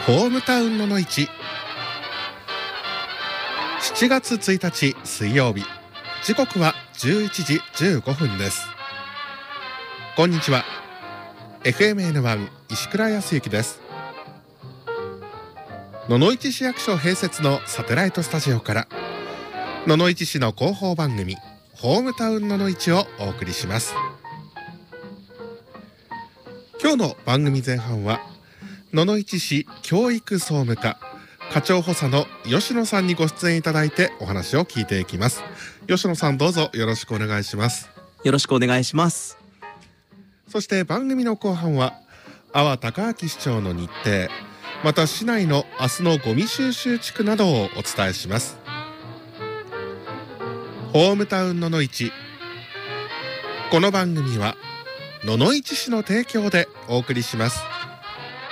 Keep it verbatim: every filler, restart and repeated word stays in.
ホームタウンのの市。しちがつついたち水曜日、時刻はじゅういちじじゅうごふんです。こんにちは。 エフエムエヌワン 石倉康之です。野々市市役所併設のサテライトスタジオから野々市市の広報番組ホームタウンのの市をお送りします。今日の番組前半は野々市市教育総務課課長補佐の吉野さんにご出演いただいてお話を聞いていきます。吉野さん、どうぞよろしくお願いします。 よろしくお願いします。 そして番組の後半は阿波高明市長の日程、また市内の明日のゴミ収集地区などをお伝えします。ホームタウンのの市。この番組は野々市市の提供でお送りします。